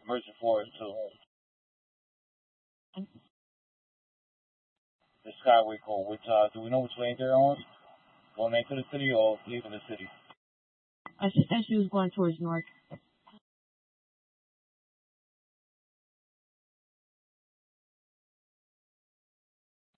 merging forward to the Skyway code. Which do we know which lane they're on? Going into the city or leaving the city? I said she was going towards north.